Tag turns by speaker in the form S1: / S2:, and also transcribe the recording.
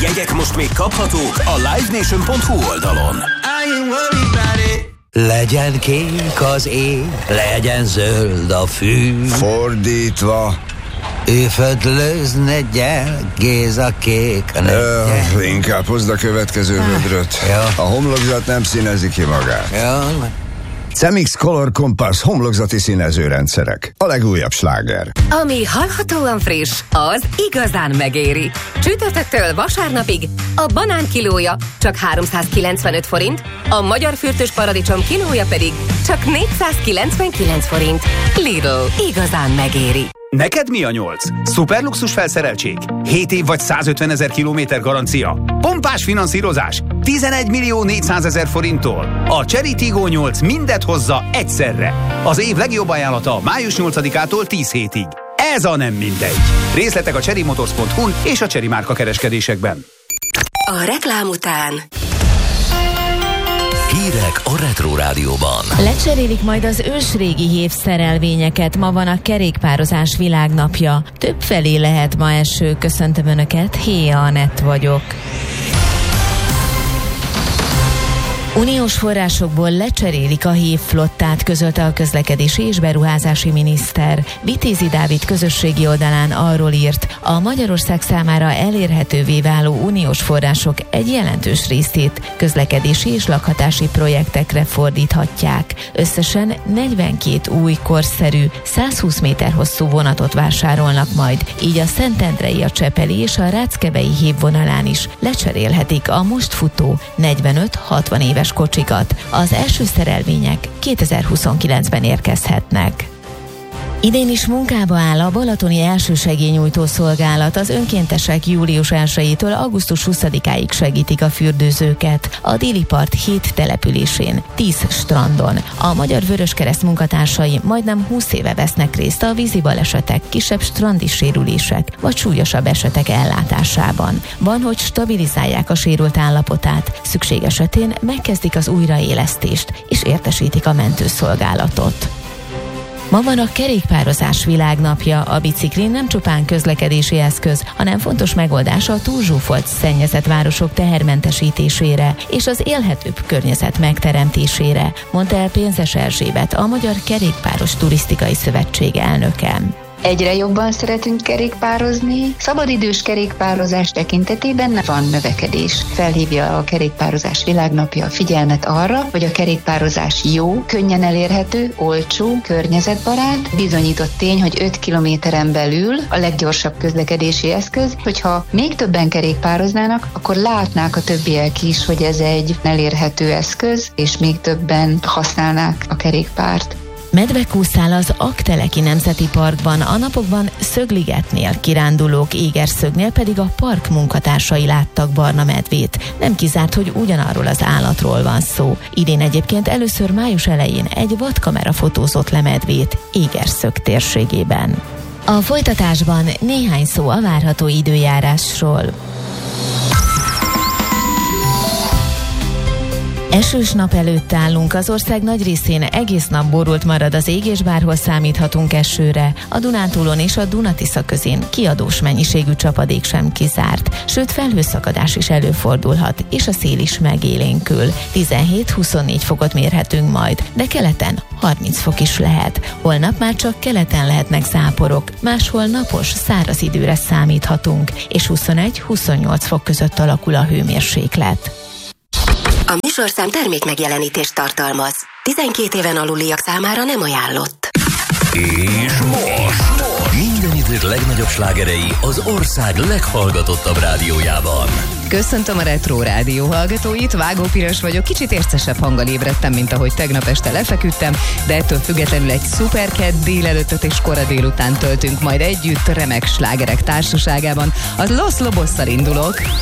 S1: Jegyek most még kaphatók a livenation.hu oldalon.
S2: Legyen kék az ég, legyen zöld a fű.
S3: Fordítva.
S2: Éfödlőzne gyel, Géza kék a negyel.
S3: Inkább hozd a következő vödröt.
S2: Ja.
S3: A homlokzat nem színezi ki magát.
S2: Ja.
S3: Cemix Color Compass homlokzati színezőrendszerek. A legújabb sláger.
S4: Ami hallhatóan friss, az igazán megéri. Csütörtöktől vasárnapig a banán kilója csak 395 forint, a magyar fürtös paradicsom kilója pedig csak 499 forint. Lidl, igazán megéri.
S1: Neked mi a 8? Szuperluxus felszereltség? 7 év vagy 150 000 kilométer garancia? Pompás finanszírozás? 11 400 000 forinttól. A Chery Tiggo 8 mindet hozza egyszerre. Az év legjobb ajánlata május 8-ától 10 hétig. Ez a nem mindegy. Részletek a cherrymotors.hu-n és a Chery márka kereskedésekben.
S4: A reklám után
S5: Hírek a Retro Rádióban.
S6: Lecserélik majd az ősrégi hévszerelvényeket, ma van a kerékpározás világnapja. Többfelé lehet ma eső. Köszöntöm Önöket, Héa Anett vagyok. Uniós forrásokból lecserélik a hévflottát, közölte a közlekedési és beruházási miniszter. Vitézi Dávid közösségi oldalán arról írt, a Magyarország számára elérhetővé váló uniós források egy jelentős részét közlekedési és lakhatási projektekre fordíthatják. Összesen 42 új, korszerű, 120 méter hosszú vonatot vásárolnak majd, így a Szentendrei, a Csepeli és a Ráckevei hévvonalán is lecserélhetik a most futó 45-60 éves kocsikat. Az első szerelvények 2029-ben érkezhetnek. Idén is munkába áll a balatoni elsősegélynyújtó szolgálat. Az önkéntesek július 1-től augusztus 20-áig segítik a fürdőzőket. A déli part 7 településén, 10 strandon. A Magyar Vöröskereszt munkatársai majdnem 20 éve vesznek részt a vízi balesetek, kisebb strandi sérülések vagy súlyosabb esetek ellátásában. Van, hogy stabilizálják a sérült állapotát. Szükség esetén megkezdik az újraélesztést és értesítik a mentőszolgálatot. Ma van a kerékpározás világnapja. A bicikli nem csupán közlekedési eszköz, hanem fontos megoldás a túlzsúfolt, szennyezett városok tehermentesítésére és az élhetőbb környezet megteremtésére, mondta el Pénzes Erzsébet, a Magyar Kerékpáros Turisztikai Szövetség elnöke.
S7: Egyre jobban szeretünk kerékpározni. Szabadidős kerékpározás tekintetében van növekedés. Felhívja a Kerékpározás világnapja a figyelmet arra, hogy a kerékpározás jó, könnyen elérhető, olcsó, környezetbarát. Bizonyított tény, hogy 5 kilométeren belül a leggyorsabb közlekedési eszköz. Hogyha még többen kerékpároznának, akkor látnák a többiek is, hogy ez egy elérhető eszköz, és még többen használnák a kerékpárt.
S6: Medve kúszál az Aggteleki Nemzeti Parkban, a napokban Szögligetnél kirándulók, Égerszögnél pedig a park munkatársai láttak barna medvét. Nem kizárt, hogy ugyanarról az állatról van szó. Idén egyébként először május elején egy vadkamera fotózott le medvét Égerszög térségében. A folytatásban néhány szó a várható időjárásról. Esős nap előtt állunk, az ország nagy részén egész nap borult marad az ég, és bárhol számíthatunk esőre. A Dunántúlon és a Duna-Tisza közén kiadós mennyiségű csapadék sem kizárt, sőt felhőszakadás is előfordulhat, és a szél is megélénkül. 17-24 fokot mérhetünk majd, de keleten 30 fok is lehet. Holnap már csak keleten lehetnek záporok, máshol napos, száraz időre számíthatunk, és 21-28 fok között alakul a hőmérséklet.
S4: A műsorszám termék megjelenítést tartalmaz. 12 éven aluliak számára nem ajánlott.
S5: És most minden idők legnagyobb slágerei az ország leghallgatottabb rádiójában.
S8: Köszöntöm a Retro Rádió hallgatóit, Vágó Piros vagyok, kicsit ércesebb hanggal ébredtem, mint ahogy tegnap este lefeküdtem, de ettől függetlenül egy szuper kedd délelőttöt és kora délután töltünk majd együtt remek slágerek társaságában. Az Los Lobosszal indulok.